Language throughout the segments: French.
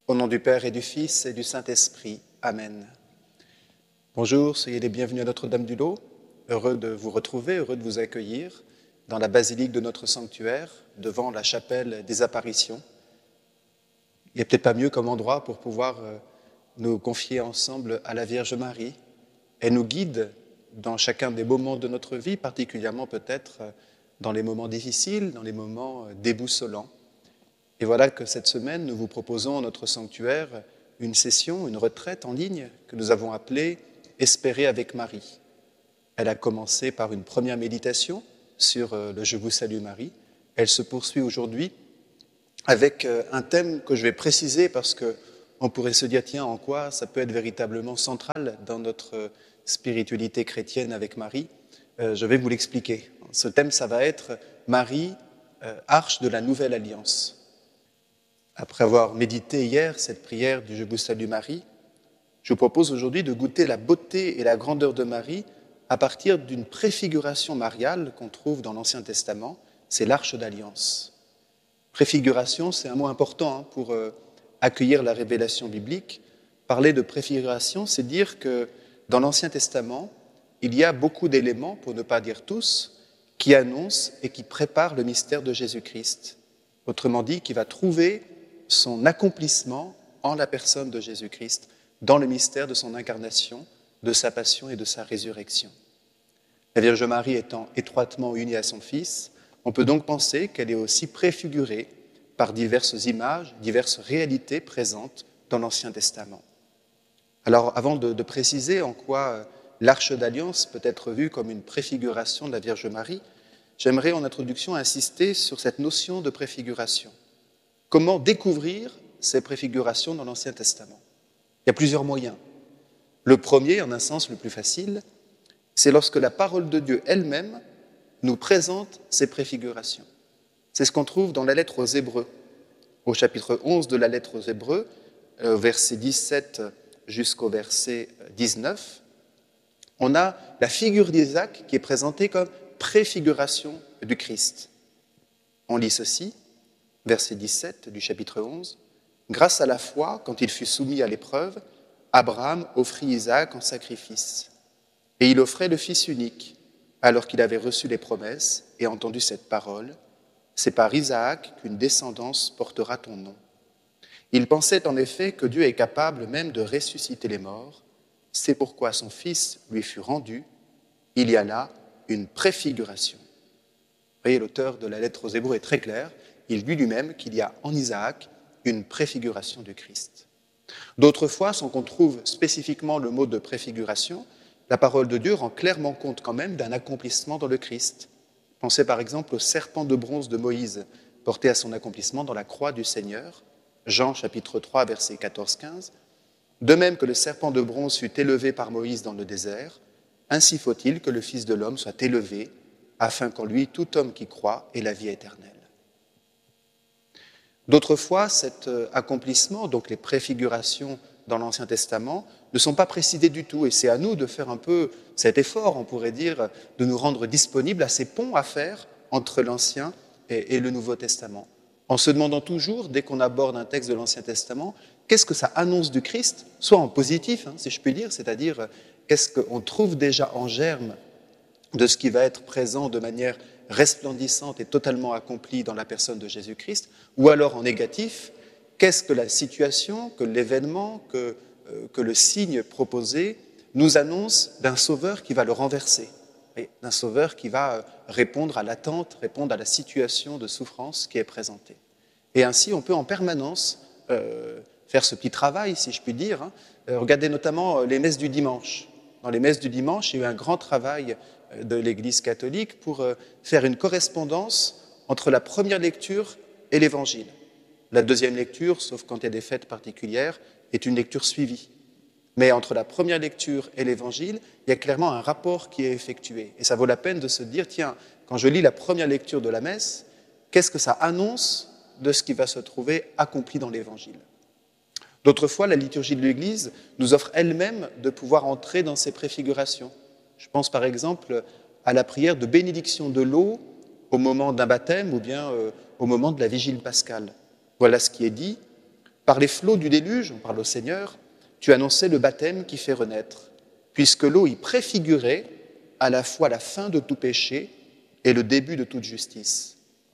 Au nom du Père et du Fils et du Saint-Esprit. Amen. Bonjour, soyez les bienvenus à Notre-Dame-du-Lot. Heureux de vous retrouver, heureux de vous accueillir dans la basilique de notre sanctuaire, devant la chapelle des apparitions. Il n'y a peut-être pas mieux comme endroit pour pouvoir nous confier ensemble à la Vierge Marie. Elle nous guide dans chacun des moments de notre vie, particulièrement peut-être dans les moments difficiles, dans les moments déboussolants. Et voilà que cette semaine, nous vous proposons à notre sanctuaire une session, une retraite en ligne que nous avons appelée « Espérer avec Marie ». Elle a commencé par une première méditation sur le « Je vous salue Marie ». Elle se poursuit aujourd'hui avec un thème que je vais préciser parce qu'on pourrait se dire, tiens, en quoi ça peut être véritablement central dans notre spiritualité chrétienne avec Marie. Je vais vous l'expliquer. Ce thème, ça va être Marie, arche de la nouvelle alliance. Après avoir médité hier cette prière du « Je vous salue Marie », je vous propose aujourd'hui de goûter la beauté et la grandeur de Marie à partir d'une préfiguration mariale qu'on trouve dans l'Ancien Testament, c'est l'Arche d'Alliance. Préfiguration, c'est un mot important pour accueillir la révélation biblique. Parler de préfiguration, c'est dire que dans l'Ancien Testament, il y a beaucoup d'éléments, pour ne pas dire tous, qui annoncent et qui préparent le mystère de Jésus-Christ. Autrement dit, qui va trouver son accomplissement en la personne de Jésus-Christ, dans le mystère de son incarnation, de sa passion et de sa résurrection. La Vierge Marie étant étroitement unie à son Fils, on peut donc penser qu'elle est aussi préfigurée par diverses images, diverses réalités présentes dans l'Ancien Testament. Alors, avant de préciser en quoi l'Arche d'Alliance peut être vue comme une préfiguration de la Vierge Marie, j'aimerais en introduction insister sur cette notion de préfiguration. Comment découvrir ces préfigurations dans l'Ancien Testament? Il y a plusieurs moyens. Le premier, en un sens le plus facile, c'est lorsque la parole de Dieu elle-même nous présente ces préfigurations. C'est ce qu'on trouve dans la lettre aux Hébreux. Au chapitre 11 de la lettre aux Hébreux, verset 17 jusqu'au verset 19, on a la figure d'Isaac qui est présentée comme préfiguration du Christ. On lit ceci. Verset 17 du chapitre 11, « Grâce à la foi, quand il fut soumis à l'épreuve, Abraham offrit Isaac en sacrifice. Et il offrait le fils unique, alors qu'il avait reçu les promesses et entendu cette parole, « C'est par Isaac qu'une descendance portera ton nom. » Il pensait en effet que Dieu est capable même de ressusciter les morts. C'est pourquoi son fils lui fut rendu. Il y a là une préfiguration. Vous voyez, l'auteur de la lettre aux Hébreux est très clair. Il dit lui-même qu'il y a en Isaac une préfiguration du Christ. D'autres fois, sans qu'on trouve spécifiquement le mot de préfiguration, la parole de Dieu rend clairement compte quand même d'un accomplissement dans le Christ. Pensez par exemple au serpent de bronze de Moïse, porté à son accomplissement dans la croix du Seigneur, Jean chapitre 3, versets 14-15. De même que le serpent de bronze fut élevé par Moïse dans le désert, ainsi faut-il que le Fils de l'homme soit élevé, afin qu'en lui tout homme qui croit ait la vie éternelle. D'autres fois, cet accomplissement, donc les préfigurations dans l'Ancien Testament, ne sont pas précisées du tout. Et c'est à nous de faire un peu cet effort, on pourrait dire, de nous rendre disponibles à ces ponts à faire entre l'Ancien et le Nouveau Testament. En se demandant toujours, dès qu'on aborde un texte de l'Ancien Testament, qu'est-ce que ça annonce du Christ, soit en positif, si je puis dire, c'est-à-dire qu'est-ce qu'on trouve déjà en germe de ce qui va être présent de manière resplendissante et totalement accomplie dans la personne de Jésus-Christ, ou alors en négatif, qu'est-ce que la situation, que l'événement, que le signe proposé nous annonce d'un sauveur qui va le renverser, et d'un sauveur qui va répondre à l'attente, répondre à la situation de souffrance qui est présentée. Et ainsi, on peut en permanence faire ce petit travail, si je puis dire. Regardez notamment les messes du dimanche. Dans les messes du dimanche, il y a eu un grand travail de l'Église catholique pour faire une correspondance entre la première lecture et l'Évangile. La deuxième lecture, sauf quand il y a des fêtes particulières, est une lecture suivie. Mais entre la première lecture et l'Évangile, il y a clairement un rapport qui est effectué. Et ça vaut la peine de se dire, tiens, quand je lis la première lecture de la messe, qu'est-ce que ça annonce de ce qui va se trouver accompli dans l'Évangile? D'autres fois, la liturgie de l'Église nous offre elle-même de pouvoir entrer dans ces préfigurations. Je pense par exemple à la prière de bénédiction de l'eau au moment d'un baptême ou bien au moment de la vigile pascale. Voilà ce qui est dit. Par les flots du déluge, on parle au Seigneur, tu annonçais le baptême qui fait renaître, puisque l'eau y préfigurait à la fois la fin de tout péché et le début de toute justice.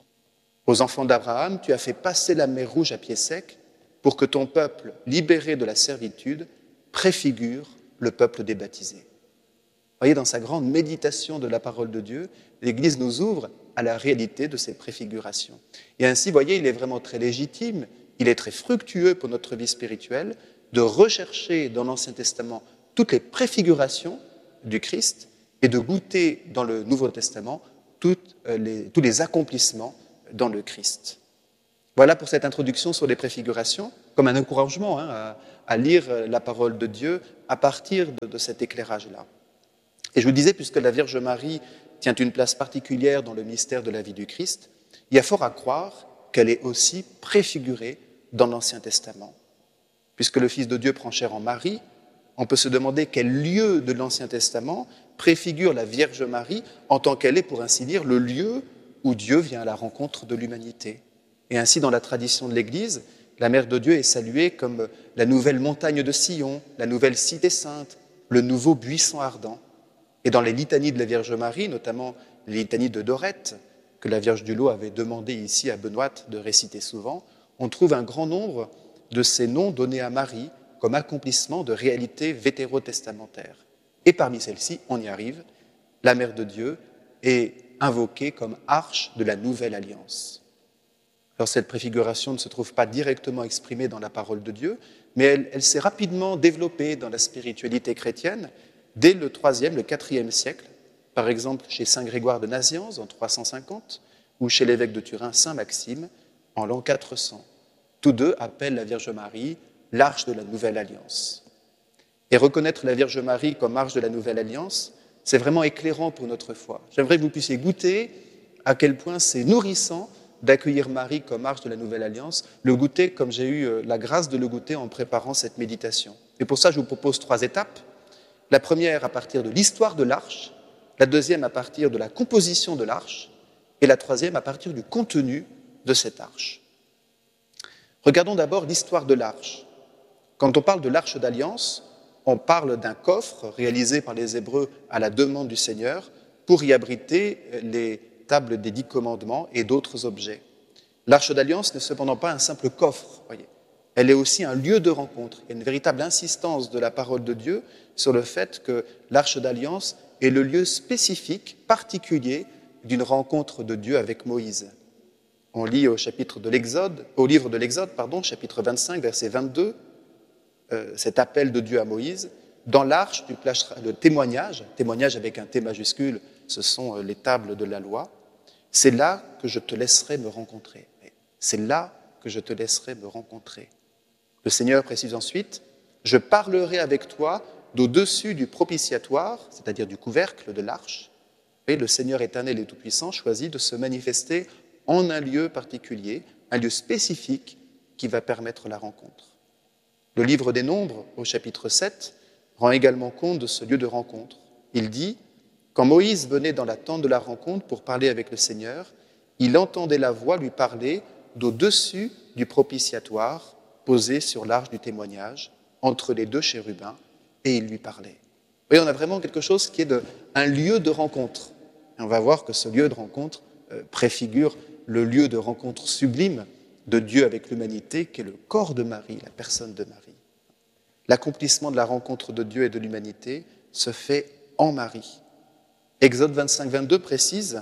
Aux enfants d'Abraham, tu as fait passer la mer Rouge à pied sec pour que ton peuple, libéré de la servitude, préfigure le peuple des baptisés. Vous voyez, dans sa grande méditation de la parole de Dieu, l'Église nous ouvre à la réalité de ces préfigurations. Et ainsi, vous voyez, il est vraiment très légitime, il est très fructueux pour notre vie spirituelle de rechercher dans l'Ancien Testament toutes les préfigurations du Christ et de goûter dans le Nouveau Testament tous les accomplissements dans le Christ. Voilà pour cette introduction sur les préfigurations, comme un encouragement à lire la parole de Dieu à partir de cet éclairage-là. Et je vous disais, puisque la Vierge Marie tient une place particulière dans le mystère de la vie du Christ, il y a fort à croire qu'elle est aussi préfigurée dans l'Ancien Testament. Puisque le Fils de Dieu prend chair en Marie, on peut se demander quel lieu de l'Ancien Testament préfigure la Vierge Marie en tant qu'elle est, pour ainsi dire, le lieu où Dieu vient à la rencontre de l'humanité. Et ainsi, dans la tradition de l'Église, la Mère de Dieu est saluée comme la nouvelle montagne de Sion, la nouvelle cité sainte, le nouveau buisson ardent. Et dans les litanies de la Vierge Marie, notamment les litanies de Dorette, que la Vierge du Lot avait demandé ici à Benoît de réciter souvent, on trouve un grand nombre de ces noms donnés à Marie comme accomplissement de réalités vétérotestamentaires. Et parmi celles-ci, on y arrive, la Mère de Dieu est invoquée comme arche de la nouvelle alliance. Alors cette préfiguration ne se trouve pas directement exprimée dans la parole de Dieu, mais elle s'est rapidement développée dans la spiritualité chrétienne dès le IIIe, le IVe siècle, par exemple chez saint Grégoire de Nazianze en 350 ou chez l'évêque de Turin, saint Maxime, en l'an 400. Tous deux appellent la Vierge Marie l'arche de la Nouvelle Alliance. Et reconnaître la Vierge Marie comme arche de la Nouvelle Alliance, c'est vraiment éclairant pour notre foi. J'aimerais que vous puissiez goûter à quel point c'est nourrissant d'accueillir Marie comme arche de la Nouvelle Alliance, le goûter comme j'ai eu la grâce de le goûter en préparant cette méditation. Et pour ça, je vous propose 3 étapes. La première à partir de l'histoire de l'arche, la deuxième à partir de la composition de l'arche, et la troisième à partir du contenu de cette arche. Regardons d'abord l'histoire de l'arche. Quand on parle de l'arche d'alliance, on parle d'un coffre réalisé par les Hébreux à la demande du Seigneur pour y abriter les tables des 10 commandements et d'autres objets. L'arche d'alliance n'est cependant pas un simple coffre, voyez. Elle est aussi un lieu de rencontre. Il y a une véritable insistance de la parole de Dieu sur le fait que l'arche d'alliance est le lieu spécifique, particulier, d'une rencontre de Dieu avec Moïse. On lit au livre de l'Exode, chapitre 25, verset 22, cet appel de Dieu à Moïse. Dans l'arche, tu placeras le témoignage avec un T majuscule, ce sont les tables de la loi. C'est là que je te laisserai me rencontrer. C'est là que je te laisserai me rencontrer. Le Seigneur précise ensuite, je parlerai avec toi d'au-dessus du propitiatoire, c'est-à-dire du couvercle de l'arche. Et le Seigneur éternel et tout-puissant choisit de se manifester en un lieu particulier, un lieu spécifique qui va permettre la rencontre. Le livre des Nombres, au chapitre 7, rend également compte de ce lieu de rencontre. Il dit, quand Moïse venait dans la tente de la rencontre pour parler avec le Seigneur, il entendait la voix lui parler d'au-dessus du propitiatoire posé sur l'arche du témoignage, entre les 2 chérubins, et il lui parlait. Vous voyez, on a vraiment quelque chose qui est un lieu de rencontre. Et on va voir que ce lieu de rencontre préfigure le lieu de rencontre sublime de Dieu avec l'humanité, qui est le corps de Marie, la personne de Marie. L'accomplissement de la rencontre de Dieu et de l'humanité se fait en Marie. Exode 25, 22 précise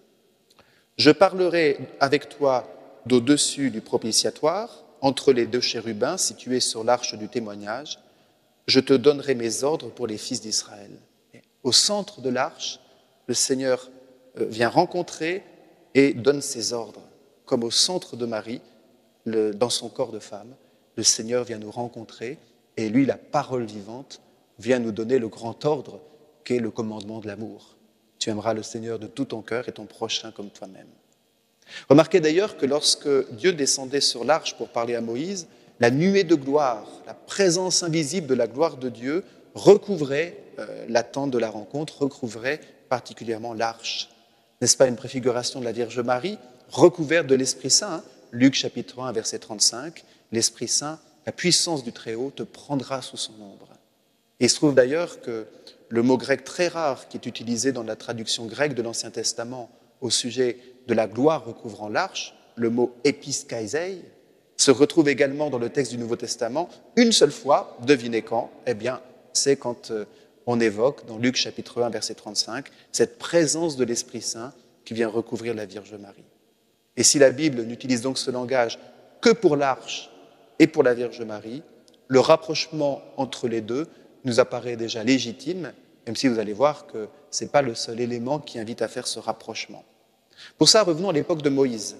« Je parlerai avec toi d'au-dessus du propitiatoire, entre les 2 chérubins situés sur l'arche du témoignage, je te donnerai mes ordres pour les fils d'Israël. » Au centre de l'arche, le Seigneur vient rencontrer et donne ses ordres. Comme au centre de Marie, dans son corps de femme, le Seigneur vient nous rencontrer et lui, la parole vivante, vient nous donner le grand ordre qu'est le commandement de l'amour. Tu aimeras le Seigneur de tout ton cœur et ton prochain comme toi-même. Remarquez d'ailleurs que lorsque Dieu descendait sur l'arche pour parler à Moïse, la nuée de gloire, la présence invisible de la gloire de Dieu recouvrait la tente de la rencontre, recouvrait particulièrement l'arche. N'est-ce pas une préfiguration de la Vierge Marie, recouverte de l'Esprit Saint, Luc chapitre 1, verset 35, l'Esprit Saint, la puissance du Très-Haut te prendra sous son ombre. Et il se trouve d'ailleurs que le mot grec très rare qui est utilisé dans la traduction grecque de l'Ancien Testament au sujet de la gloire recouvrant l'arche, le mot épiskaisei, se retrouve également dans le texte du Nouveau Testament une seule fois, devinez quand? Eh bien, c'est quand on évoque dans Luc chapitre 1, verset 35, cette présence de l'Esprit Saint qui vient recouvrir la Vierge Marie. Et si la Bible n'utilise donc ce langage que pour l'arche et pour la Vierge Marie, le rapprochement entre les deux nous apparaît déjà légitime, même si vous allez voir que ce n'est pas le seul élément qui invite à faire ce rapprochement. Pour ça, revenons à l'époque de Moïse.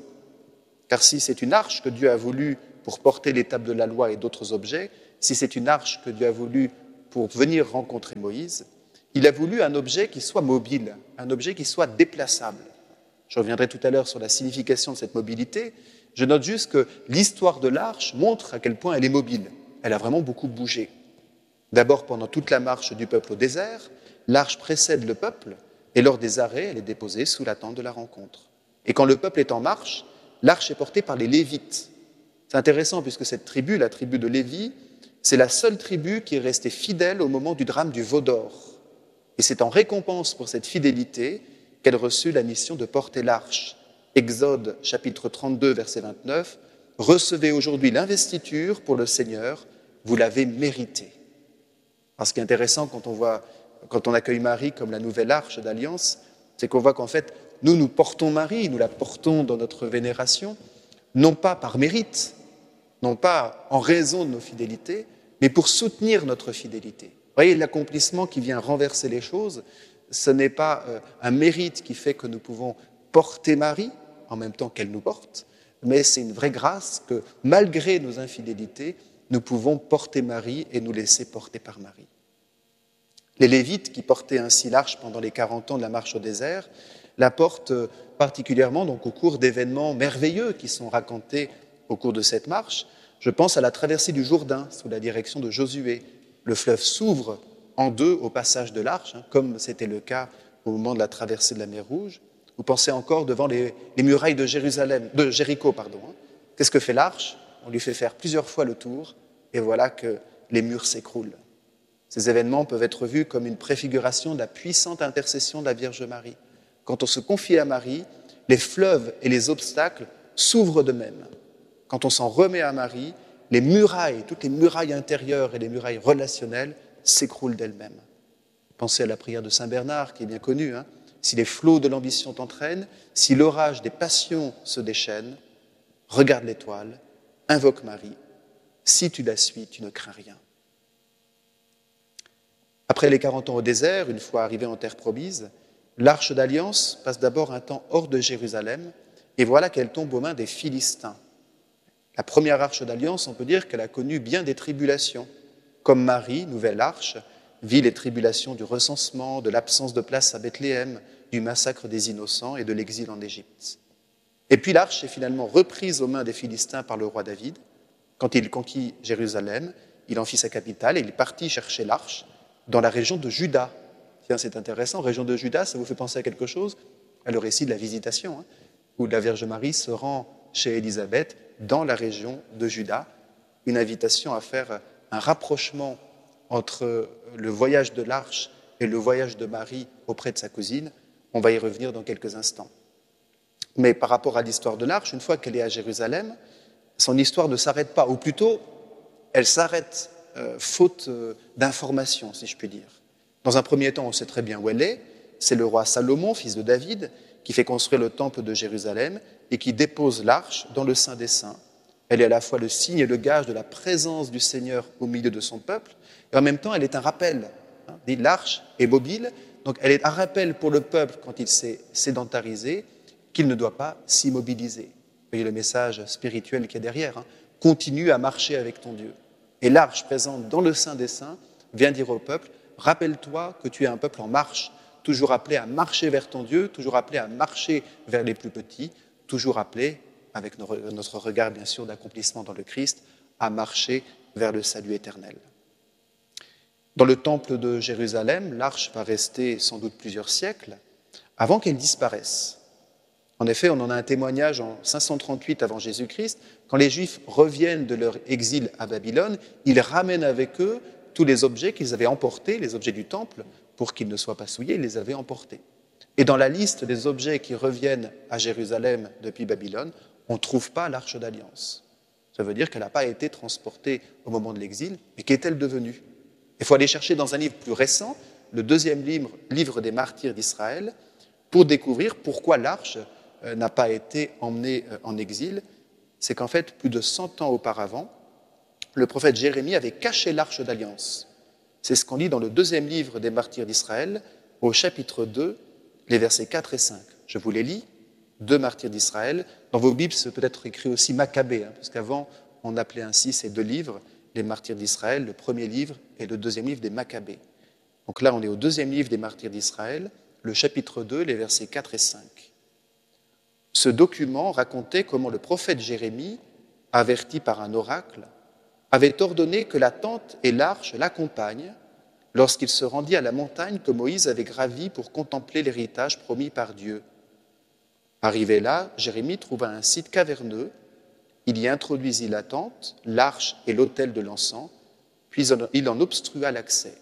Car si c'est une arche que Dieu a voulu pour porter les tables de la loi et d'autres objets, si c'est une arche que Dieu a voulu pour venir rencontrer Moïse, il a voulu un objet qui soit mobile, un objet qui soit déplaçable. Je reviendrai tout à l'heure sur la signification de cette mobilité. Je note juste que l'histoire de l'arche montre à quel point elle est mobile. Elle a vraiment beaucoup bougé. D'abord, pendant toute la marche du peuple au désert, l'arche précède le peuple et lors des arrêts, elle est déposée sous la tente de la rencontre. Et quand le peuple est en marche, l'arche est portée par les Lévites. C'est intéressant puisque cette tribu, la tribu de Lévi, c'est la seule tribu qui est restée fidèle au moment du drame du veau d'or. Et c'est en récompense pour cette fidélité qu'elle reçut la mission de porter l'arche. Exode chapitre 32, verset 29, « Recevez aujourd'hui l'investiture pour le Seigneur, vous l'avez mérité. » Alors, ce qui est intéressant quand on accueille Marie comme la nouvelle arche d'alliance, c'est qu'on voit qu'en fait, nous portons Marie, nous la portons dans notre vénération, non pas par mérite, non pas en raison de nos fidélités, mais pour soutenir notre fidélité. Vous voyez, l'accomplissement qui vient renverser les choses, ce n'est pas un mérite qui fait que nous pouvons porter Marie en même temps qu'elle nous porte, mais c'est une vraie grâce que, malgré nos infidélités, nous pouvons porter Marie et nous laisser porter par Marie. Les Lévites, qui portaient ainsi l'arche pendant les 40 ans de la marche au désert, la portent particulièrement donc, au cours d'événements merveilleux qui sont racontés au cours de cette marche. Je pense à la traversée du Jourdain sous la direction de Josué. Le fleuve s'ouvre en deux au passage de l'arche, comme c'était le cas au moment de la traversée de la mer Rouge. Vous pensez encore devant les murailles de Jéricho. Qu'est-ce que fait l'arche? On lui fait faire plusieurs fois le tour, et voilà que les murs s'écroulent. Ces événements peuvent être vus comme une préfiguration de la puissante intercession de la Vierge Marie. Quand on se confie à Marie, les fleuves et les obstacles s'ouvrent d'eux-mêmes. Quand on s'en remet à Marie, les murailles, toutes les murailles intérieures et les murailles relationnelles s'écroulent d'elles-mêmes. Pensez à la prière de Saint Bernard, qui est bien connue. Si les flots de l'ambition t'entraînent, si l'orage des passions se déchaîne, regarde l'étoile, invoque Marie. Si tu la suis, tu ne crains rien. Après les 40 ans au désert, une fois arrivée en terre promise, l'arche d'alliance passe d'abord un temps hors de Jérusalem, et voilà qu'elle tombe aux mains des Philistins. La première arche d'alliance, on peut dire qu'elle a connu bien des tribulations. Comme Marie, nouvelle arche, vit les tribulations du recensement, de l'absence de place à Bethléem, du massacre des innocents et de l'exil en Égypte. Et puis l'arche est finalement reprise aux mains des Philistins par le roi David. Quand il conquit Jérusalem, il en fit sa capitale et il partit chercher l'arche dans la région de Juda. Tiens, c'est intéressant, région de Juda, ça vous fait penser à quelque chose? À le récit de la visitation, où la Vierge Marie se rend chez Élisabeth dans la région de Juda, une invitation à faire un rapprochement entre le voyage de l'arche et le voyage de Marie auprès de sa cousine. On va y revenir dans quelques instants. Mais par rapport à l'histoire de l'arche, une fois qu'elle est à Jérusalem, son histoire ne s'arrête pas, ou plutôt, elle s'arrête faute d'informations, si je puis dire. Dans un premier temps, on sait très bien où elle est. C'est le roi Salomon, fils de David, qui fait construire le temple de Jérusalem et qui dépose l'arche dans le Saint des Saints. Elle est à la fois le signe et le gage de la présence du Seigneur au milieu de son peuple, et en même temps, elle est un rappel. L'arche est mobile, donc elle est un rappel pour le peuple quand il s'est sédentarisé, qu'il ne doit pas s'immobiliser. Vous voyez le message spirituel qu'il y a derrière. Continue à marcher avec ton Dieu. Et l'arche présente dans le Saint des Saints vient dire au peuple, rappelle-toi que tu es un peuple en marche, toujours appelé à marcher vers ton Dieu, toujours appelé à marcher vers les plus petits, toujours appelé, avec notre regard bien sûr d'accomplissement dans le Christ, à marcher vers le salut éternel. Dans le temple de Jérusalem, l'arche va rester sans doute plusieurs siècles avant qu'elle disparaisse. En effet, on en a un témoignage en 538 avant Jésus-Christ. Quand les Juifs reviennent de leur exil à Babylone, ils ramènent avec eux tous les objets qu'ils avaient emportés, les objets du temple, pour qu'ils ne soient pas souillés, ils les avaient emportés. Et dans la liste des objets qui reviennent à Jérusalem depuis Babylone, on ne trouve pas l'Arche d'Alliance. Ça veut dire qu'elle n'a pas été transportée au moment de l'exil, mais qu'est-elle devenue? Il faut aller chercher dans un livre plus récent, le deuxième livre des martyrs d'Israël, pour découvrir pourquoi l'Arche n'a pas été emmenée en exil. C'est qu'en fait, plus de 100 ans auparavant, le prophète Jérémie avait caché l'Arche d'Alliance. C'est ce qu'on lit dans le deuxième livre des martyrs d'Israël, au chapitre 2, les versets 4 et 5. Je vous les lis, 2 martyrs d'Israël. Dans vos Bibles, c'est peut-être écrit aussi Maccabée, parce qu'avant, on appelait ainsi ces 2 livres, les martyrs d'Israël, le premier livre et le deuxième livre des Maccabées. Donc là, on est au deuxième livre des martyrs d'Israël, le chapitre 2, les versets 4 et 5. Ce document racontait comment le prophète Jérémie, averti par un oracle, avait ordonné que la tente et l'arche l'accompagnent lorsqu'il se rendit à la montagne que Moïse avait gravie pour contempler l'héritage promis par Dieu. Arrivé là, Jérémie trouva un site caverneux. Il y introduisit la tente, l'arche et l'autel de l'encens, puis il en obstrua l'accès.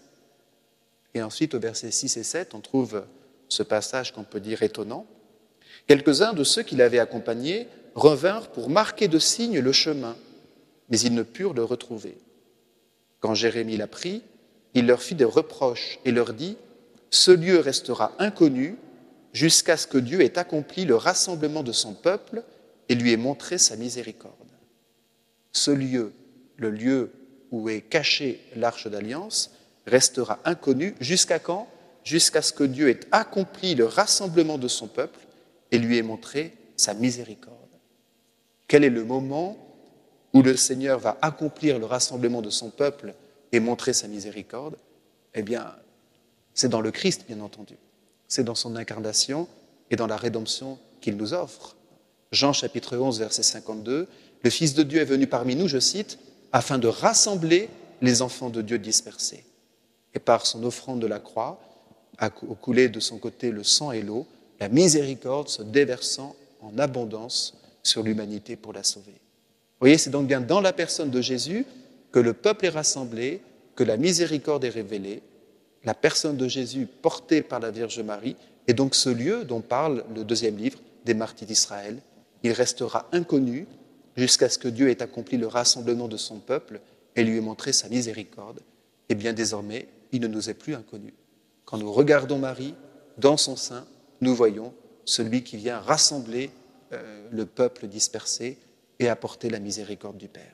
Et ensuite, au verset 6 et 7, on trouve ce passage qu'on peut dire étonnant. Quelques-uns de ceux qui l'avaient accompagné revinrent pour marquer de signes le chemin, mais ils ne purent le retrouver. Quand Jérémie l'apprit, il leur fit des reproches et leur dit « Ce lieu restera inconnu jusqu'à ce que Dieu ait accompli le rassemblement de son peuple et lui ait montré sa miséricorde. » Ce lieu, le lieu où est cachée l'Arche d'Alliance, restera inconnu jusqu'à quand? Jusqu'à ce que Dieu ait accompli le rassemblement de son peuple et lui ait montré sa miséricorde. Quel est le moment où le Seigneur va accomplir le rassemblement de son peuple et montrer sa miséricorde? Eh bien, c'est dans le Christ, bien entendu. C'est dans son incarnation et dans la rédemption qu'il nous offre. Jean chapitre 11, verset 52, « Le Fils de Dieu est venu parmi nous, je cite, afin de rassembler les enfants de Dieu dispersés. Et par son offrande de la croix, a coulé de son côté le sang et l'eau, la miséricorde se déversant en abondance sur l'humanité pour la sauver. » Vous voyez, c'est donc bien dans la personne de Jésus que le peuple est rassemblé, que la miséricorde est révélée, la personne de Jésus portée par la Vierge Marie, et donc ce lieu dont parle le deuxième livre des martyrs d'Israël, il restera inconnu jusqu'à ce que Dieu ait accompli le rassemblement de son peuple et lui ait montré sa miséricorde. Et bien désormais, il ne nous est plus inconnu. Quand nous regardons Marie, dans son sein, nous voyons celui qui vient rassembler le peuple dispersé et apporter la miséricorde du Père.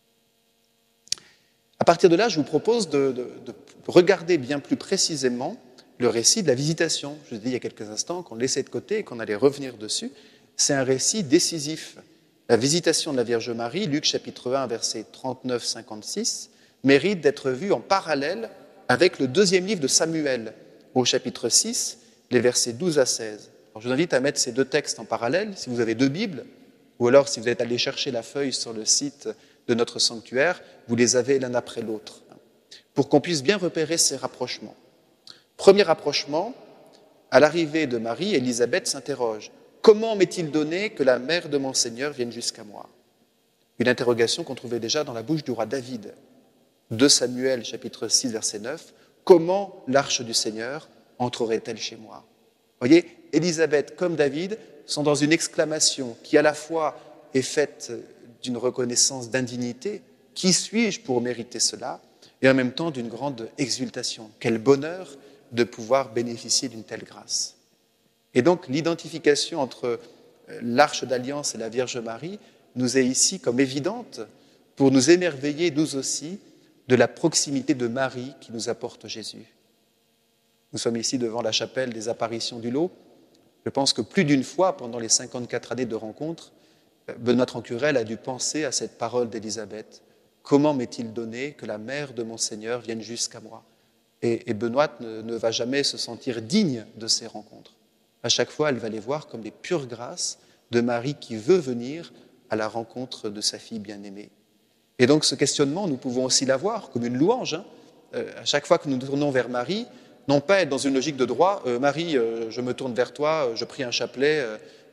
À partir de là, je vous propose de regarder bien plus précisément le récit de la visitation. Je vous ai dit il y a quelques instants qu'on laissait de côté et qu'on allait revenir dessus. C'est un récit décisif. La visitation de la Vierge Marie, Luc chapitre 1, verset 39-56, mérite d'être vue en parallèle avec le deuxième livre de Samuel, au chapitre 6, les versets 12 à 16. Alors, je vous invite à mettre ces 2 textes en parallèle, si vous avez 2 Bibles, ou alors si vous êtes allé chercher la feuille sur le site de notre sanctuaire, vous les avez l'un après l'autre, pour qu'on puisse bien repérer ces rapprochements. Premier rapprochement, à l'arrivée de Marie, Élisabeth s'interroge. Comment m'est-il donné que la mère de mon Seigneur vienne jusqu'à moi? Une interrogation qu'on trouvait déjà dans la bouche du roi David. 2 Samuel, chapitre 6, verset 9. Comment l'arche du Seigneur entrerait-elle chez moi? Vous voyez, Élisabeth comme David sont dans une exclamation qui à la fois est faite d'une reconnaissance d'indignité. Qui suis-je pour mériter cela? Et en même temps d'une grande exultation. Quel bonheur de pouvoir bénéficier d'une telle grâce. Et donc l'identification entre l'Arche d'Alliance et la Vierge Marie nous est ici comme évidente pour nous émerveiller, nous aussi, de la proximité de Marie qui nous apporte Jésus. Nous sommes ici devant la chapelle des apparitions du Lot. Je pense que plus d'une fois, pendant les 54 années de rencontre, Benoît Trancurel a dû penser à cette parole d'Élisabeth. Comment m'est-il donné que la mère de mon Seigneur vienne jusqu'à moi? Et Benoît ne va jamais se sentir digne de ces rencontres. À chaque fois, elle va les voir comme des pures grâces de Marie qui veut venir à la rencontre de sa fille bien-aimée. Et donc ce questionnement, nous pouvons aussi l'avoir comme une louange. À chaque fois que nous nous tournons vers Marie, non pas être dans une logique de droit, Marie, je me tourne vers toi, je prie un chapelet,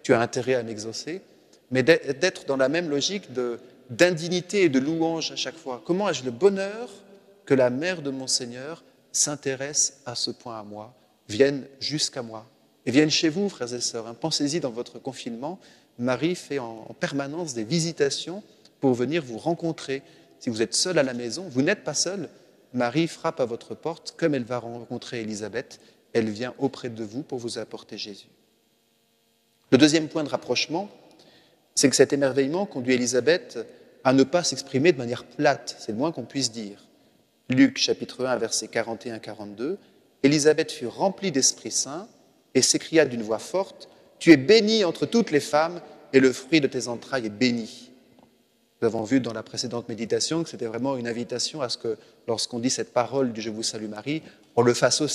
tu as intérêt à m'exaucer, mais d'être dans la même logique d'indignité et de louange à chaque fois. Comment ai-je le bonheur que la mère de mon Seigneur s'intéresse à ce point à moi, vienne jusqu'à moi, et vienne chez vous, frères et sœurs. Pensez-y dans votre confinement, Marie fait en permanence des visitations pour venir vous rencontrer. Si vous êtes seul à la maison, vous n'êtes pas seul. Marie frappe à votre porte, comme elle va rencontrer Élisabeth, elle vient auprès de vous pour vous apporter Jésus. Le deuxième point de rapprochement, c'est que cet émerveillement conduit Élisabeth à ne pas s'exprimer de manière plate, c'est le moins qu'on puisse dire. Luc chapitre 1, versets 41-42, Élisabeth fut remplie d'Esprit Saint et s'écria d'une voix forte, « Tu es bénie entre toutes les femmes et le fruit de tes entrailles est béni. » Nous avons vu dans la précédente méditation que c'était vraiment une invitation à ce que, lorsqu'on dit cette parole du « Je vous salue Marie », on le fasse aussi